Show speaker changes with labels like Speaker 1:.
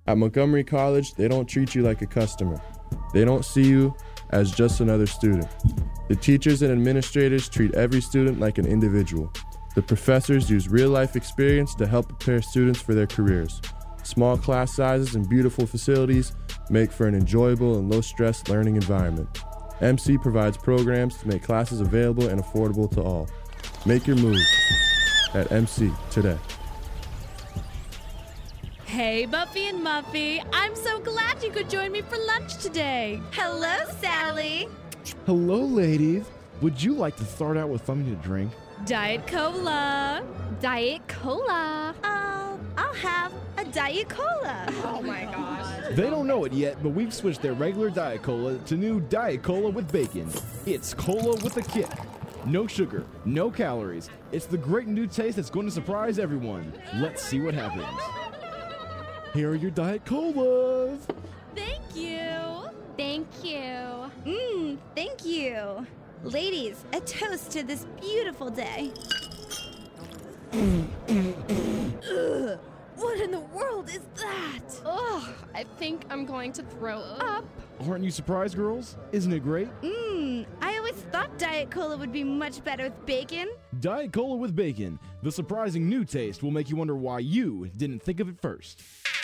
Speaker 1: At Montgomery College, they don't treat you like a customer. They don't see you as just another student. The teachers and administrators treat every student like an individual. The professors use real-life experience to help prepare students for their careers. Small class sizes and beautiful facilities make for an enjoyable and low-stress learning environment. MC provides programs to make classes available and affordable to all. Make your move at MC today.
Speaker 2: Hey, Buffy and Muffy. I'm so glad you could join me for lunch today.
Speaker 3: Hello, Sally.
Speaker 4: Hello, ladies. Would you like to start out with something to drink?
Speaker 2: Diet Cola.
Speaker 3: Diet Cola. I'll have a Diet Cola.
Speaker 2: Oh my gosh.
Speaker 4: They don't know it yet, but we've switched their regular Diet Cola to new Diet Cola with bacon. It's cola with a kick. No sugar, no calories. It's the great new taste that's going to surprise everyone. Let's see what happens. Here are your Diet Colas.
Speaker 2: Thank you.
Speaker 3: Thank you. Thank you. Ladies, a toast to this beautiful day. Ugh, what in the world is that?
Speaker 5: Ugh, I think I'm going to throw up.
Speaker 4: Aren't you surprised, girls? Isn't it great?
Speaker 3: I always thought Diet Cola would be much better with bacon.
Speaker 4: Diet Cola with bacon. The surprising new taste will make you wonder why you didn't think of it first.